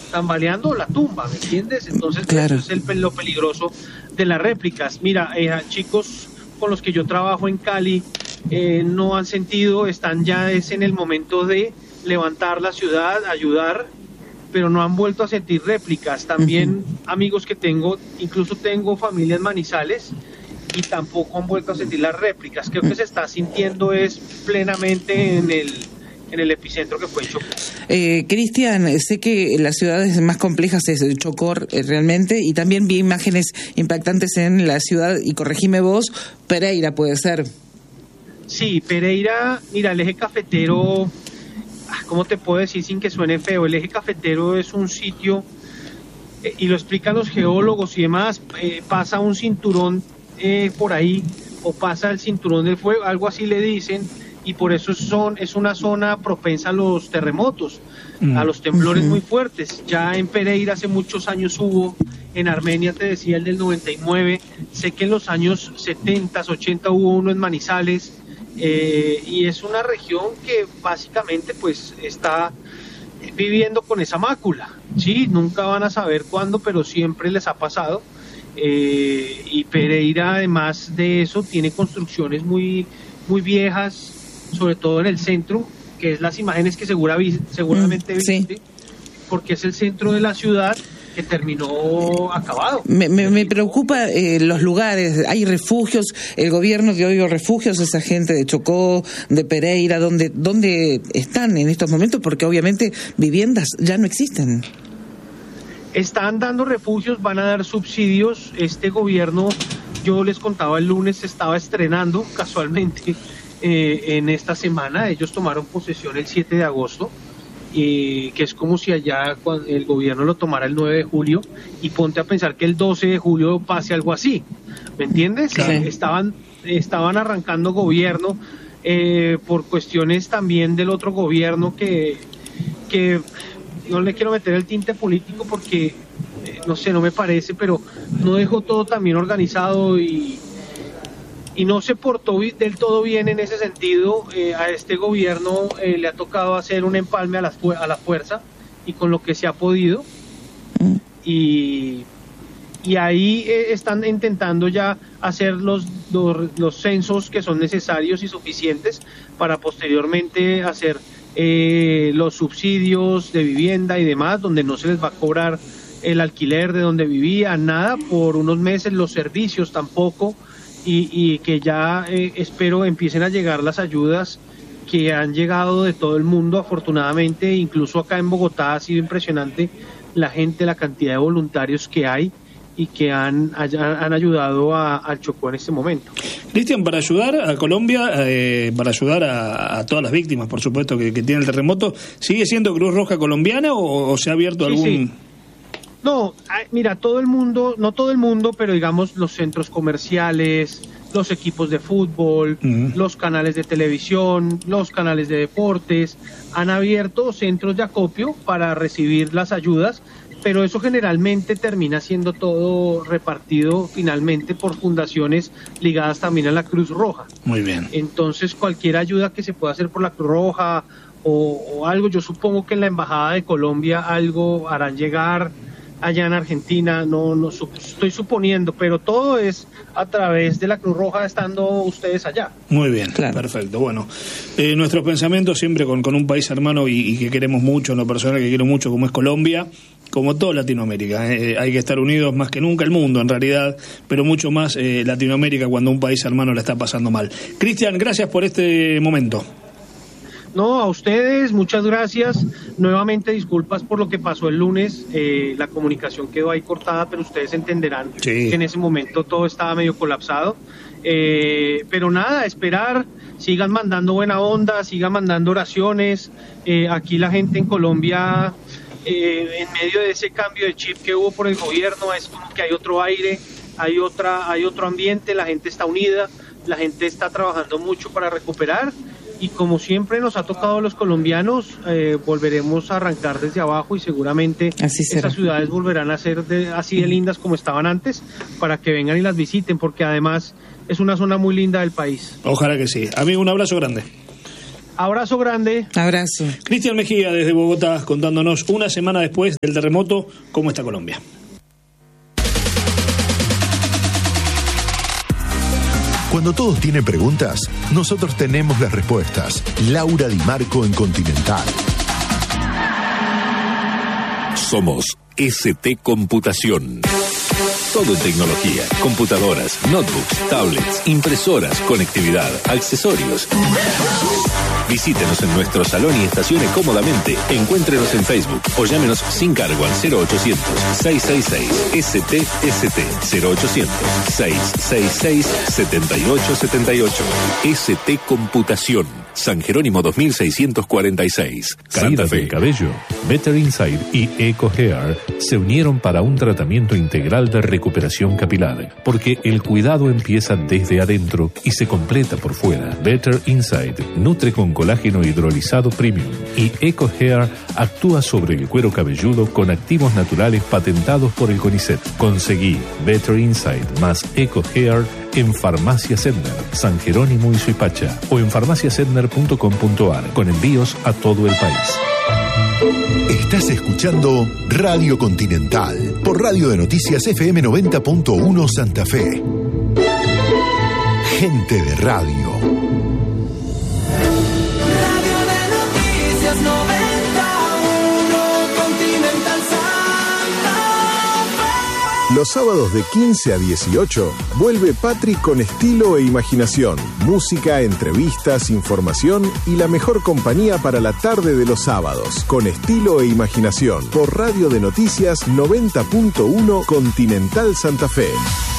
tambaleando la tumba, ¿me entiendes? Entonces claro. Eso es lo peligroso de las réplicas. Mira, chicos con los que yo trabajo en Cali no han sentido, están ya es en el momento de levantar la ciudad, ayudar, pero no han vuelto a sentir réplicas. También amigos que tengo, incluso tengo familia en Manizales, y tampoco han vuelto a sentir las réplicas. Creo que se está sintiendo es plenamente en el epicentro que fue Chocó. Cristian, sé que las ciudades más complejas es Chocó realmente, y también vi imágenes impactantes en la ciudad, y corregime vos, Pereira puede ser. Sí, Pereira, mira, el eje cafetero, ¿cómo te puedo decir sin que suene feo? El eje cafetero es un sitio, y lo explican los geólogos y demás, pasa un cinturón por ahí, o pasa el cinturón del fuego, algo así le dicen, y por eso es una zona propensa a los terremotos, a los temblores muy fuertes. Ya en Pereira hace muchos años hubo, en Armenia te decía el del 99, sé que en los años 70, 80 hubo uno en Manizales, y es una región que básicamente pues está viviendo con esa mácula, sí, nunca van a saber cuándo, pero siempre les ha pasado. Y Pereira, además de eso, tiene construcciones muy viejas, sobre todo en el centro, que es las imágenes que seguramente viste, sí, porque es el centro de la ciudad que terminó acabado. Me preocupa los lugares, hay refugios, el gobierno dio refugios a esa gente de Chocó, de Pereira, ¿dónde están en estos momentos? Porque obviamente viviendas ya no existen. Están dando refugios, van a dar subsidios. Este gobierno, yo les contaba el lunes, se estaba estrenando casualmente en esta semana. Ellos tomaron posesión el 7 de agosto, que es como si allá el gobierno lo tomara el 9 de julio, y ponte a pensar que el 12 de julio pase algo así, ¿me entiendes? Claro. Estaban arrancando gobierno por cuestiones también del otro gobierno que no le quiero meter el tinte político porque, no sé, no me parece, pero no dejó todo tan bien organizado y no se portó del todo bien en ese sentido. A este gobierno le ha tocado hacer un empalme a la fuerza y con lo que se ha podido. Y ahí están intentando ya hacer los censos que son necesarios y suficientes para posteriormente hacer los subsidios de vivienda y demás, donde no se les va a cobrar el alquiler de donde vivían, nada, por unos meses, los servicios tampoco, y que ya espero empiecen a llegar las ayudas que han llegado de todo el mundo, afortunadamente. Incluso acá en Bogotá ha sido impresionante la gente, la cantidad de voluntarios que hay y que han ayudado al Chocó en este momento. Cristian, para ayudar a Colombia, para ayudar a todas las víctimas, por supuesto, que tiene el terremoto, ¿sigue siendo Cruz Roja Colombiana o se ha abierto algún...? Sí. No, mira, todo el mundo, no todo el mundo, pero digamos los centros comerciales, los equipos de fútbol, los canales de televisión, los canales de deportes, han abierto centros de acopio para recibir las ayudas, pero eso generalmente termina siendo todo repartido finalmente por fundaciones ligadas también a la Cruz Roja. Muy bien. Entonces cualquier ayuda que se pueda hacer por la Cruz Roja o algo, yo supongo que en la Embajada de Colombia algo harán llegar. Allá en Argentina, no estoy suponiendo, pero todo es a través de la Cruz Roja estando ustedes allá. Muy bien, claro. Perfecto. Bueno, nuestros pensamientos siempre con un país hermano y que queremos mucho, en lo personal que quiero mucho, como es Colombia, como toda Latinoamérica. Hay que estar unidos más que nunca, el mundo en realidad, pero mucho más Latinoamérica cuando un país hermano la está pasando mal. Cristian, gracias por este momento. No, a ustedes, muchas gracias. Nuevamente disculpas por lo que pasó el lunes. La comunicación quedó ahí cortada, pero ustedes entenderán que en ese momento todo estaba medio colapsado. Pero nada, esperar, sigan mandando buena onda, sigan mandando oraciones. Aquí la gente en Colombia, en medio de ese cambio de chip que hubo por el gobierno, es como que hay otro aire, hay otro ambiente, la gente está unida, la gente está trabajando mucho para recuperar. Y como siempre nos ha tocado a los colombianos, volveremos a arrancar desde abajo y seguramente esas ciudades volverán a ser así de lindas como estaban antes, para que vengan y las visiten, porque además es una zona muy linda del país. Ojalá que sí. Amigo, un abrazo grande. Abrazo grande. Abrazo. Cristian Mejía desde Bogotá contándonos una semana después del terremoto cómo está Colombia. Cuando todos tienen preguntas, nosotros tenemos las respuestas. Laura Di Marco en Continental. Somos ST Computación. Todo en tecnología, computadoras, notebooks, tablets, impresoras, conectividad, accesorios. Visítenos en nuestro salón y estacione cómodamente. Encuéntrenos en Facebook o llámenos sin cargo al 0800-666-ST 0800-666-7878. ST Computación. San Jerónimo 2646. Caída del cabello. Better Inside y Eco Hair se unieron para un tratamiento integral de recuperación capilar, porque el cuidado empieza desde adentro y se completa por fuera. Better Inside nutre con colágeno hidrolizado premium y Eco Hair actúa sobre el cuero cabelludo con activos naturales patentados por el CONICET. Conseguí Better Inside más Eco Hair en Farmacia Sedner, San Jerónimo y Suipacha, o en farmaciasedner.com.ar, con envíos a todo el país. Estás escuchando Radio Continental por Radio de Noticias FM 90.1 Santa Fe. Gente de radio. Radio de Noticias 91 Continental Santa Fe. Los sábados de 15 a 18 vuelve Patri con estilo e imaginación, música, entrevistas, información y la mejor compañía para la tarde de los sábados. Con estilo e imaginación por Radio de Noticias 90.1 Continental Santa Fe.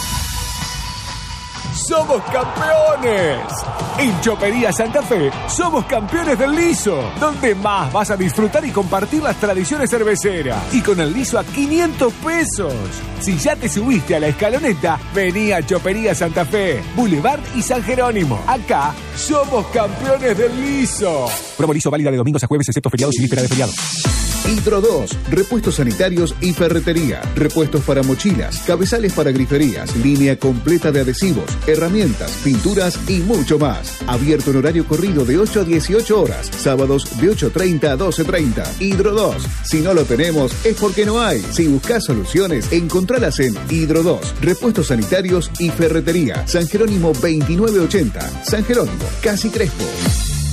¡Somos campeones! En Chopería Santa Fe somos campeones del liso, donde más vas a disfrutar y compartir las tradiciones cerveceras. Y con el liso a 500 pesos. Si ya te subiste a la escaloneta, vení a Chopería Santa Fe, Boulevard y San Jerónimo. Acá somos campeones del liso. Promo liso válida de domingos a jueves, excepto feriados y víspera de feriado. Hidro 2, repuestos sanitarios y ferretería, repuestos para mochilas, cabezales para griferías, línea completa de adhesivos, herramientas, pinturas y mucho más. Abierto en horario corrido de 8 a 18 horas, sábados de 8:30 a 12:30. Hidro 2, si no lo tenemos es porque no hay. Si buscas soluciones, encontralas en Hidro 2, repuestos sanitarios y ferretería, San Jerónimo 2980, San Jerónimo, Casi Crespo.